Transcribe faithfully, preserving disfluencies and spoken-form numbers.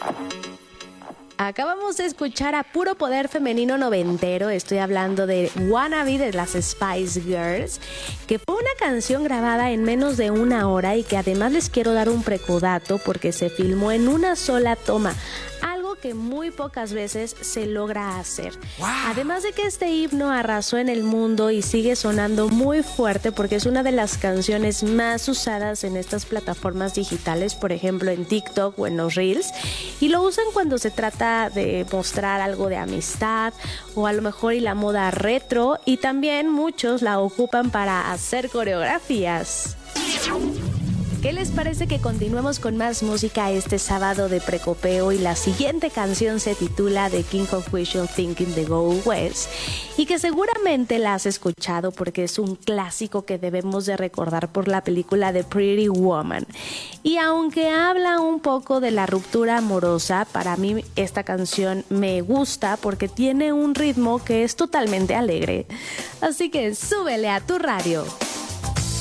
Acabamos de escuchar a puro poder femenino noventero. Estoy hablando de Wannabe de las Spice Girls, que fue una canción grabada en menos de una hora y que además les quiero dar un precodato porque se filmó en una sola toma, algo que muy pocas veces se logra hacer. Wow. Además de que este himno arrasó en el mundo y sigue sonando muy fuerte porque es una de las canciones más usadas en estas plataformas digitales, por ejemplo en TikTok o en los Reels, y lo usan cuando se trata de mostrar algo de amistad o a lo mejor y la moda retro, y también muchos la ocupan para hacer coreografías. ¿Qué les parece que continuemos con más música este sábado de precopeo? Y la siguiente canción se titula The King of Wishful Thinking de Go West, y que seguramente la has escuchado porque es un clásico que debemos de recordar por la película de Pretty Woman. Y aunque habla un poco de la ruptura amorosa, para mí esta canción me gusta porque tiene un ritmo que es totalmente alegre. Así que súbele a tu radio.